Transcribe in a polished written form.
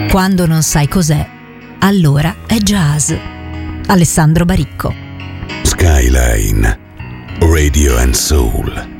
Quando non sai cos'è, allora è jazz. Alessandro Baricco. Skyline Radio and Soul.